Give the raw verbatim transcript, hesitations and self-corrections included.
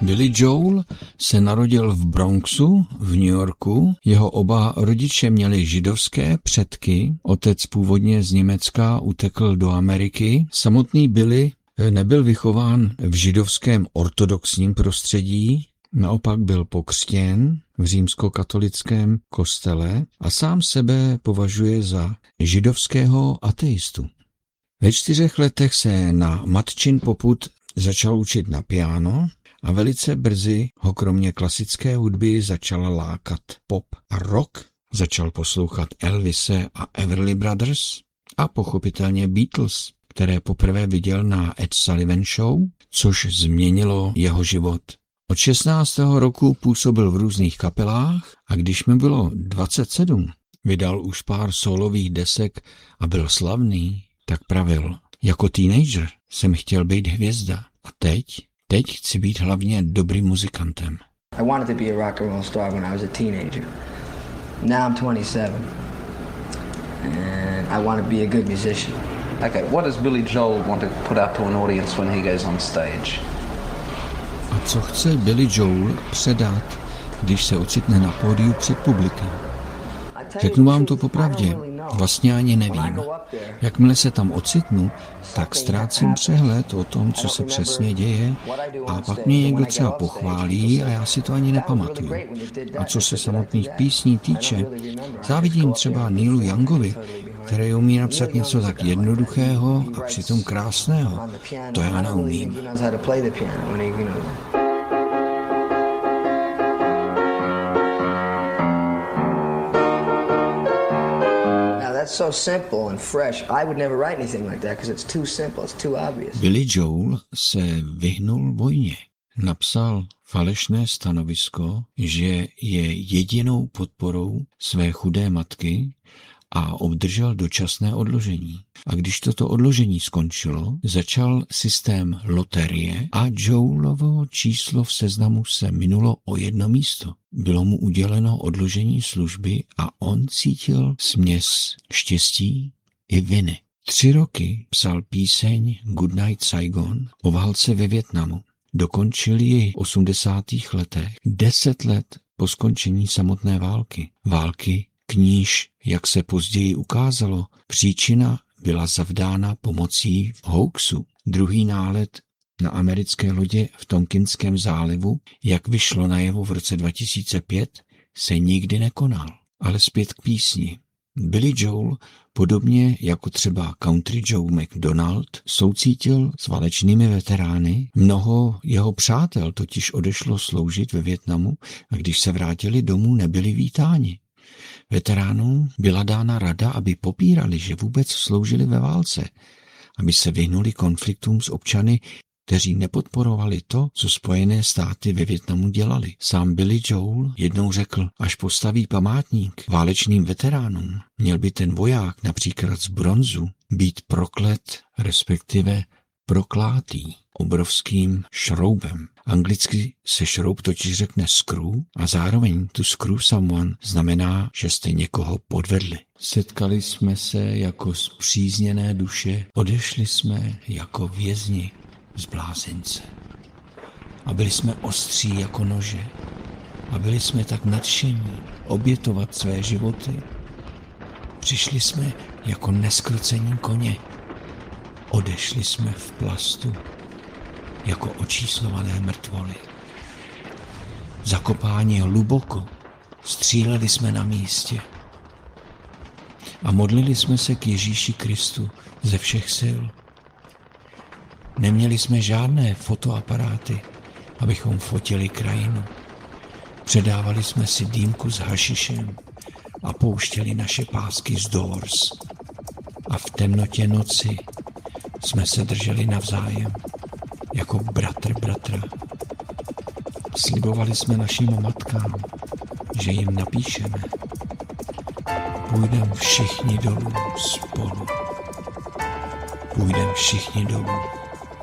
Billy Joel se narodil v Bronxu v New Yorku. Jeho oba rodiče měli židovské předky. Otec původně z Německa utekl do Ameriky. Samotný Billy nebyl vychován v židovském ortodoxním prostředí, naopak byl pokřtěn v římskokatolickém kostele a sám sebe považuje za židovského ateistu. Ve čtyřech letech se na matčin popud začal učit na piano a velice brzy ho kromě klasické hudby začala lákat pop a rock. Začal poslouchat Elvise a Everly Brothers a pochopitelně Beatles, které poprvé viděl na Ed Sullivan Show, což změnilo jeho život. Od šestnáctého roku působil v různých kapelách a když mi bylo dvacet sedm, vydal už pár solových desek a byl slavný, tak pravil: jako teenager jsem chtěl být hvězda a teď, teď chci být hlavně dobrým muzikantem. I wanted to be a rock and roll star when I was a teenager. Now I'm twenty-seven and I want to be a good musician. Okay, what does Billy Joel want to put out to an audience when he goes on stage? A co chce Billy Joel předat, když se ocitne na pódiu před publikem? Řeknu vám to popravdě, vlastně ani nevím. Jakmile se tam ocitnu, tak ztrácím přehled o tom, co se přesně děje, a pak mě někdo třeba pochválí a já si to ani nepamatuju. A co se samotných písní týče, závidím třeba Neilu Youngovi, který umí napsat něco tak jednoduchého a přitom krásného. To já neumím. Billy Joel se vyhnul vojně. Napsal falešné stanovisko, že je jedinou podporou své chudé matky a obdržel dočasné odložení. A když toto odložení skončilo, začal systém loterie a Joelovo číslo v seznamu se minulo o jedno místo. Bylo mu uděleno odložení služby a on cítil směs štěstí i viny. Tři roky psal píseň Goodnight Saigon o válce ve Vietnamu. Dokončil ji v osmdesátých letech, deset let po skončení samotné války. Války, k níž, jak se později ukázalo, příčina byla zavdána pomocí hoaxu. Druhý nálet na americké lodě v Tonkinském zálivu, jak vyšlo najevo v roce dva tisíce pět, se nikdy nekonal. Ale zpět k písni. Billy Joel, podobně jako třeba Country Joe McDonald, soucítil s válečnými veterány. Mnoho jeho přátel totiž odešlo sloužit ve Vietnamu a když se vrátili domů, nebyli vítáni. Veteránům byla dána rada, aby popírali, že vůbec sloužili ve válce, aby se vyhnuli konfliktům s občany, kteří nepodporovali to, co Spojené státy ve Vietnamu dělali. Sám Billy Joel jednou řekl, až postaví památník válečným veteránům, měl by ten voják například z bronzu být proklet, respektive proklátý obrovským šroubem. Anglicky se šroub totiž řekne screw a zároveň to screw someone znamená, že jste někoho podvedli. Setkali jsme se jako spřízněné duše, odešli jsme jako vězni z blázince. A byli jsme ostří jako nože. A byli jsme tak nadšení obětovat své životy. Přišli jsme jako neskrocení koně. Odešli jsme v plastu jako očíslované mrtvoly. Zakopáni hluboko, stříleli jsme na místě a modlili jsme se k Ježíši Kristu ze všech sil. Neměli jsme žádné fotoaparáty, abychom fotili krajinu. Předávali jsme si dýmku s hašišem a pouštěli naše pásky z Doors. A v temnotě noci jsme se drželi navzájem, jako bratr bratra. Slibovali jsme našim matkám, že jim napíšeme. Půjdem všichni dolů spolu. Půjdem všichni dolů.